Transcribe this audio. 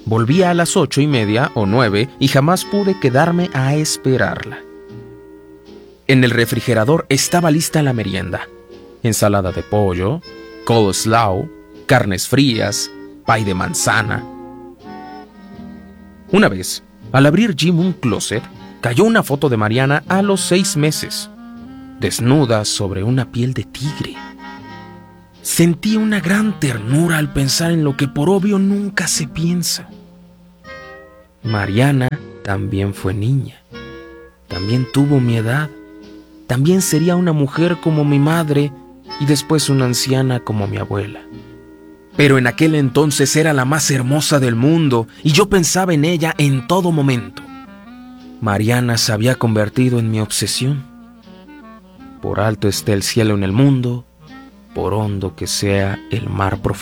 Volvía a las 8:30 o 9 y jamás pude quedarme a esperarla. En el refrigerador estaba lista la merienda: ensalada de pollo, coleslaw, carnes frías, pay de manzana. Una vez, al abrir Jim un closet, cayó una foto de Mariana a los 6 meses, desnuda sobre una piel de tigre. Sentí una gran ternura al pensar en lo que por obvio nunca se piensa. Mariana también fue niña, también tuvo mi edad, también sería una mujer como mi madre y después una anciana como mi abuela. Pero en aquel entonces era la más hermosa del mundo y yo pensaba en ella en todo momento. Mariana se había convertido en mi obsesión. Por alto esté el cielo en el mundo, por hondo que sea el mar profundo.